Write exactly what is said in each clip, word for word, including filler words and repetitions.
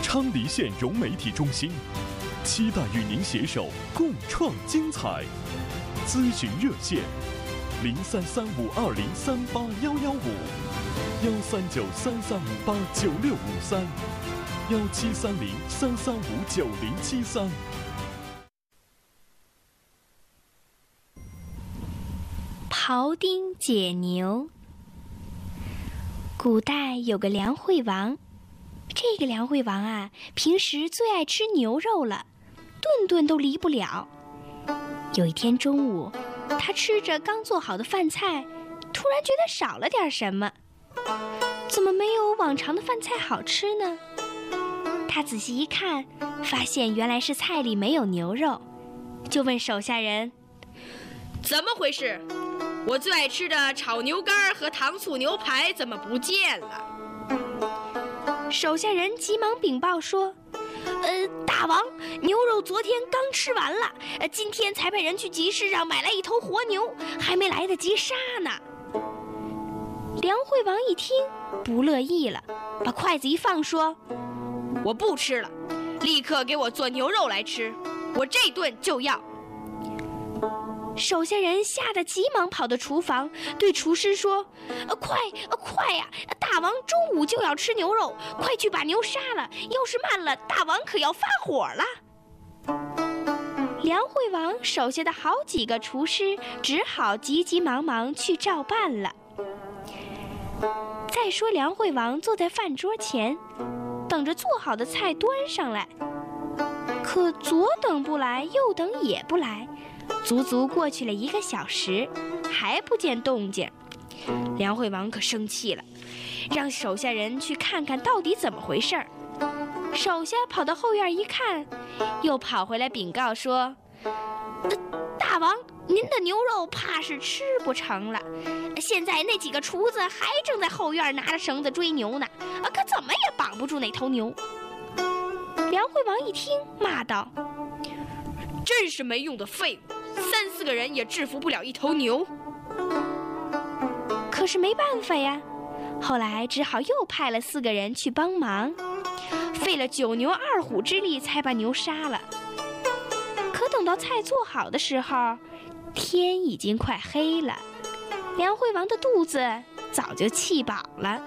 昌黎县融媒体中心，期待与您携手共创精彩。咨询热线：零三三五二零三八幺幺五，幺三九三三五八九六五三，幺七三零三三五九零七三。 庖丁解牛。古代有个梁惠王，这个梁惠王啊，平时最爱吃牛肉了，顿顿都离不了。有一天中午，他吃着刚做好的饭菜，突然觉得少了点什么，怎么没有往常的饭菜好吃呢？他仔细一看，发现原来是菜里没有牛肉，就问手下人： 怎么回事？我最爱吃的炒牛肝和糖醋牛排怎么不见了？ 手下人急忙禀报说：呃，大王，牛肉昨天刚吃完了，呃，今天才派人去集市上买来一头活牛，还没来得及杀呢。梁惠王一听不乐意了，把筷子一放说： 我不吃了，立刻给我做牛肉来吃，我这顿就要。 手下人吓得急忙跑到厨房，对厨师说：呃，快，呃，快呀！大王中午就要吃牛肉，快去把牛杀了，要是慢了，大王可要发火了。梁惠王手下的好几个厨师只好急急忙忙去照办了。再说梁惠王坐在饭桌前，等着做好的菜端上来，可左等不来，右等也不来，足足过去了一个小时，还不见动静。梁惠王可生气了，让手下人去看看到底怎么回事儿。手下跑到后院一看，又跑回来禀告说：呃、大王，您的牛肉怕是吃不成了，现在那几个厨子还正在后院拿着绳子追牛呢，啊，可怎么也绑不住那头牛。梁惠王一听，骂道： 真是没用的废物，三四个人也制服不了一头牛。 可是没办法呀，后来只好又派了四个人去帮忙，费了九牛二虎之力才把牛杀了。可等到菜做好的时候，天已经快黑了，梁惠王的肚子早就气饱了。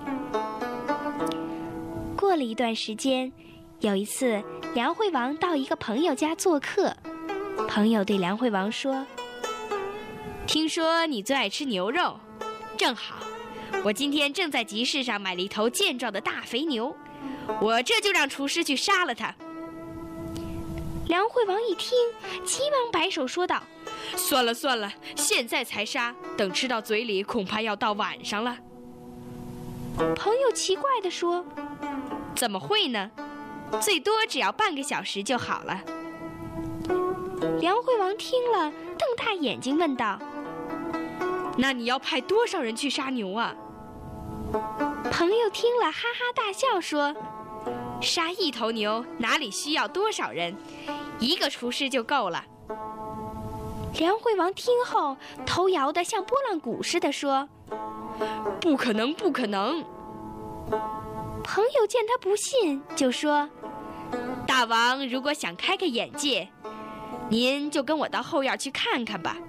过了一段时间，有一次梁惠王到一个朋友家做客，朋友对梁惠王说： 听说你最爱吃牛肉，正好我今天正在集市上买了一头健壮的大肥牛，我这就让厨师去杀了它。 梁惠王一听，急忙摆手说道： 算了算了，现在才杀，等吃到嘴里恐怕要到晚上了。 朋友奇怪地说： 怎么会呢？最多只要半个小时就好了。 梁惠王听了，瞪大眼睛问道： 那你要派多少人去杀牛啊？ 朋友听了哈哈大笑说： 杀一头牛哪里需要多少人，一个厨师就够了。 梁惠王听后，头摇得像拨浪鼓似的说： 不可能不可能。 朋友见他不信，就说： 大王如果想开开眼界，您就跟我到后院去看看吧。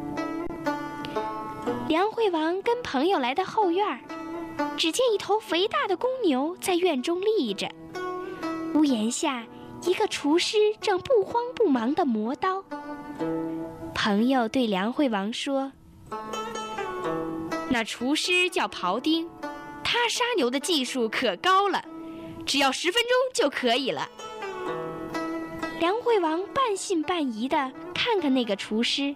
梁惠王跟朋友来到后院，只见一头肥大的公牛在院中立着，屋檐下一个厨师正不慌不忙地磨刀。朋友对梁惠王说： 那厨师叫庖丁，他杀牛的技术可高了，只要十分钟就可以了。 梁惠王半信半疑地看看那个厨师。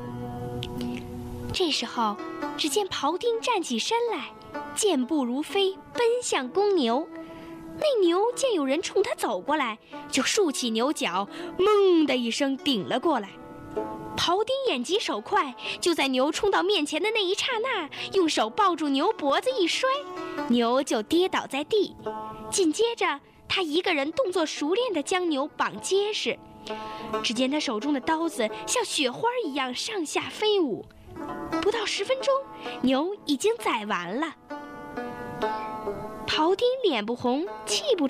这时候，只见庖丁站起身来，健步如飞，奔向公牛。那牛见有人冲他走过来，就竖起牛角，猛的一声顶了过来。庖丁眼疾手快，就在牛冲到面前的那一刹那，用手抱住牛脖子一摔，牛就跌倒在地。紧接着，他一个人动作熟练地将牛绑结实。只见他手中的刀子像雪花一样上下飞舞，不到十分钟，牛已经宰完了。庖丁脸不红，气不